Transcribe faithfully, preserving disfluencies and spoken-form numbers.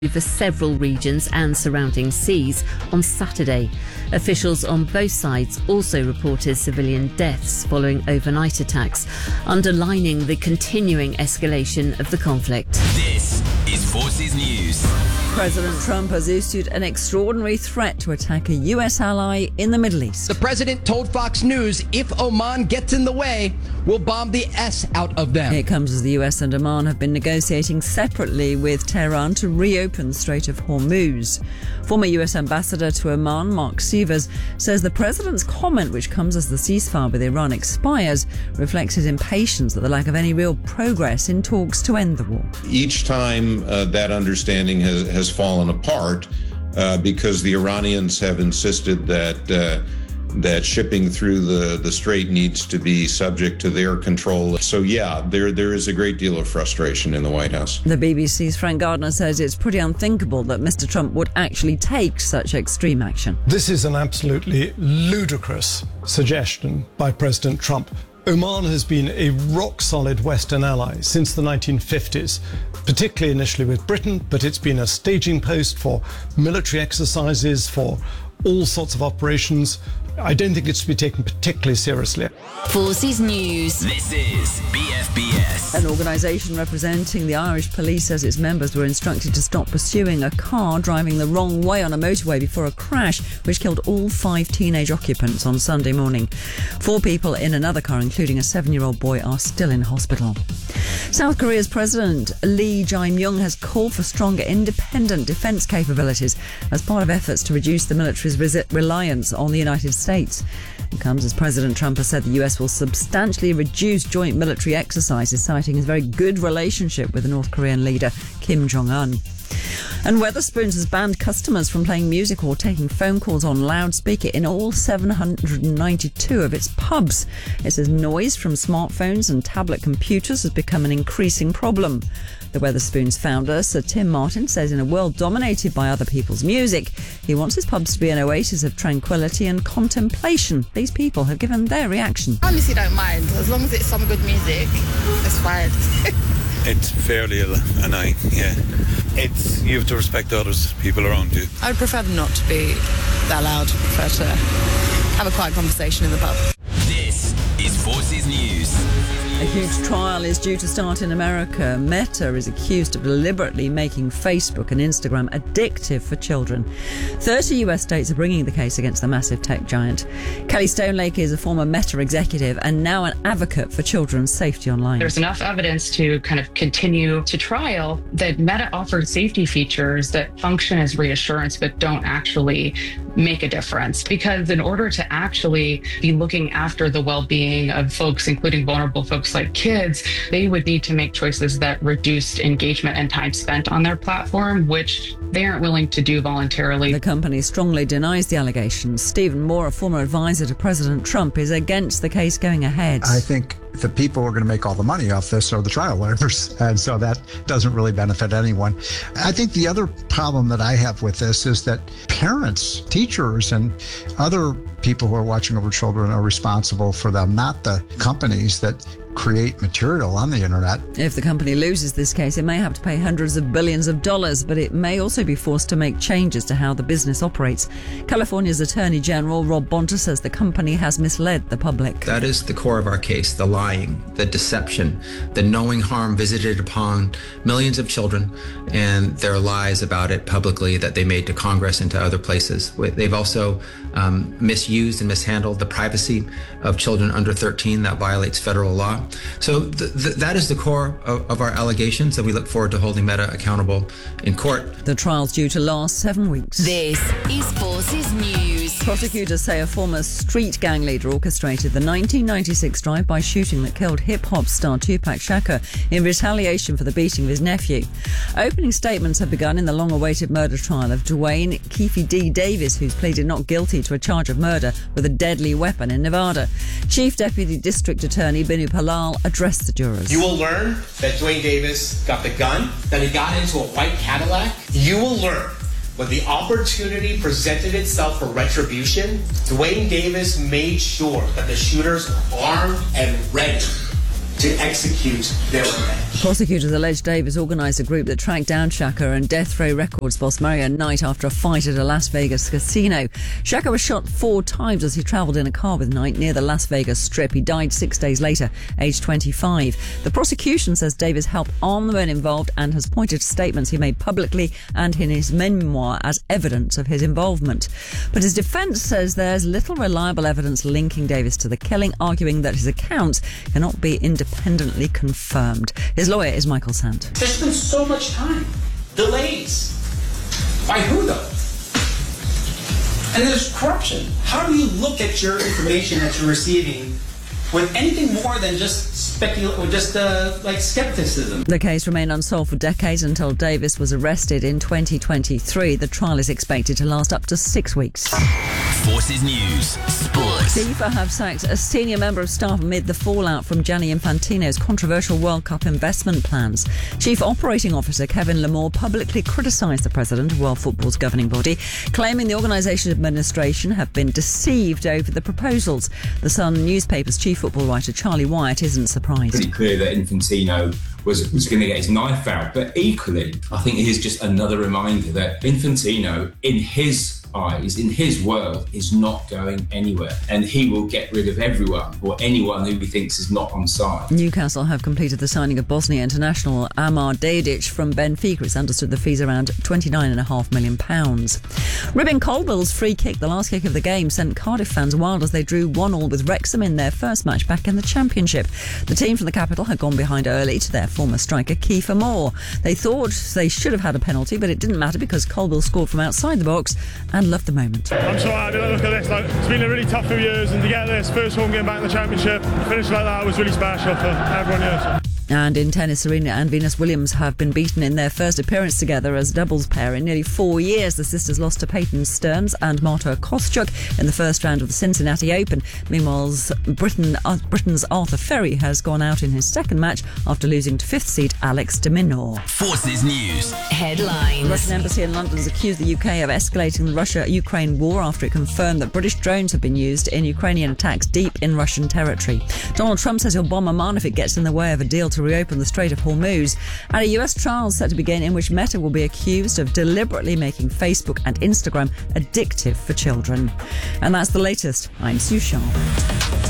over several regions and surrounding seas on Saturday. Officials on both sides also reported civilian deaths following overnight attacks, underlining the continuing escalation of the conflict. This is Forces News. President Trump has issued an extraordinary threat to attack a U S ally in the Middle East. The president told Fox News if Oman gets in the way, we'll bomb the S out of them. It comes as the U S and Oman have been negotiating separately with Tehran to reopen the Strait of Hormuz. Former U S Ambassador to Oman, Mark Sievers, says the president's comment, which comes as the ceasefire with Iran expires, reflects his impatience at the lack of any real progress in talks to end the war. Each time uh, that understanding has, has fallen apart uh, because the Iranians have insisted that uh, that shipping through the, the strait needs to be subject to their control. So, yeah, there there is a great deal of frustration in the White House. The B B C's Frank Gardner says it's pretty unthinkable that Mister Trump would actually take such extreme action. This is an absolutely ludicrous suggestion by President Trump. Oman has been a rock-solid Western ally since the nineteen fifties, particularly initially with Britain, but it's been a staging post for military exercises, for all sorts of operations. I don't think it's to be taken particularly seriously. Forces News. This is B F B S. An organisation representing the Irish police says its members were instructed to stop pursuing a car driving the wrong way on a motorway before a crash which killed all five teenage occupants on Sunday morning. Four people in another car, including a seven-year-old boy, are still in hospital. South Korea's President Lee Jae-myung has called for stronger independent defence capabilities as part of efforts to reduce the military's reliance on the United States. It comes as President Trump has said the U S will substantially reduce joint military exercises, citing his very good relationship with the North Korean leader Kim Jong-un. And Wetherspoons has banned customers from playing music or taking phone calls on loudspeaker in all seven hundred ninety-two of its pubs. It says noise from smartphones and tablet computers has become an increasing problem. The Wetherspoons founder, Sir Tim Martin, says in a world dominated by other people's music, he wants his pubs to be an oasis of tranquility and contemplation. These people have given their reaction. I honestly don't mind. As long as it's some good music, it's fine. It's fairly annoying, yeah. It's, you have to respect the others, people around you. I would prefer them not to be that loud. I prefer to have a quiet conversation in the pub. This is Forces News. A huge trial is due to start in America. Meta is accused of deliberately making Facebook and Instagram addictive for children. thirty U S states are bringing the case against the massive tech giant. Kelly Stonelake is a former Meta executive and now an advocate for children's safety online. There's enough evidence to kind of continue to trial that Meta offers safety features that function as reassurance but don't actually make a difference. Because in order to actually be looking after the well-being of folks, including vulnerable folks like kids, they would need to make choices that reduced engagement and time spent on their platform, which they aren't willing to do voluntarily. The company strongly denies the allegations. Stephen Moore, a former advisor to President Trump, is against the case going ahead. I think the people who are going to make all the money off this are the trial lawyers, and so that doesn't really benefit anyone. I think the other problem that I have with this is that parents, teachers, and other people who are watching over children are responsible for them, not the companies that create material on the internet. If the company loses this case, it may have to pay hundreds of billions of dollars, but it may also be forced to make changes to how the business operates. California's Attorney General Rob Bonta says the company has misled the public. That is the core of our case, the lying, the deception, the knowing harm visited upon millions of children and their lies about it publicly that they made to Congress and to other places. They've also um, misused and mishandled the privacy of children under thirteen. That violates federal law. So th- th- that is the core of, of our allegations, and we look forward to holding Meta accountable in court. The trial's due to last seven weeks. This is Forces News. Prosecutors say a former street gang leader orchestrated the nineteen ninety-six drive-by shooting that killed hip-hop star Tupac Shakur in retaliation for the beating of his nephew. Opening statements have begun in the long-awaited murder trial of Dwayne Keefe D. Davis, who's pleaded not guilty to a charge of murder with a deadly weapon in Nevada. Chief Deputy District Attorney Binu Palal addressed the jurors. You will learn that Dwayne Davis got the gun, that he got into a white Cadillac. You will learn when the opportunity presented itself for retribution, Dwayne Davis made sure that the shooters were armed and ready to execute their revenge. Prosecutors allege Davis organised a group that tracked down Shaka and Death Row Records boss Mario Knight after a fight at a Las Vegas casino. Shaka was shot four times as he travelled in a car with Knight near the Las Vegas Strip. He died six days later, aged twenty-five. The prosecution says Davis helped arm the men involved and has pointed to statements he made publicly and in his memoir as evidence of his involvement. But his defence says there's little reliable evidence linking Davis to the killing, arguing that his accounts cannot be independently confirmed. His lawyer is Michael Sant. There's been so much time. Delays. By who, though? And there's corruption. How do you look at your information that you're receiving with anything more than just speculate or just uh, like skepticism? The case remained unsolved for decades until Davis was arrested in twenty twenty-three. The trial is expected to last up to six weeks. Forces News Sports. FIFA have sacked a senior member of staff amid the fallout from Gianni Infantino's controversial World Cup investment plans. Chief Operating Officer Kevin Lamore publicly criticised the president of World Football's governing body, claiming the organisation's administration have been deceived over the proposals. The Sun newspaper's chief football writer Charlie Wyatt isn't surprised. Pretty clear that Infantino was, was going to get his knife out, but equally, I think it is just another reminder that Infantino, in his eyes, in his world, is not going anywhere, and he will get rid of everyone or anyone who he thinks is not on side. Newcastle have completed the signing of Bosnia international Amar Dedic from Benfica. It's understood the fees around twenty-nine point five million pounds. Ribin Colville's free kick, the last kick of the game, sent Cardiff fans wild as they drew one all with Wrexham in their first match back in the Championship. The team from the capital had gone behind early to their former striker Kiefer Moore. They thought they should have had a penalty, but it didn't matter because Colville scored from outside the box and loved the moment. I'm so happy to look at this. Like, it's been a really tough few years, and to get this first home game back in the Championship, finish like that was really special for everyone here. And in tennis, Serena and Venus Williams have been beaten in their first appearance together as doubles pair in nearly four years. The sisters lost to Peyton Stearns and Marta Kostyuk in the first round of the Cincinnati Open. Meanwhile, Britain, uh, Britain's Arthur Ferry has gone out in his second match after losing to fifth seed Alex de Minaur. Forces News Headlines. The Russian embassy in London has accused the U K of escalating the Russia-Ukraine war after it confirmed that British drones have been used in Ukrainian attacks deep in Russian territory. Donald Trump says he'll bomb Oman if it gets in the way of a deal to reopen the Strait of Hormuz. And a U S trial is set to begin in which Meta will be accused of deliberately making Facebook and Instagram addictive for children. And that's the latest. I'm Sue Sharp.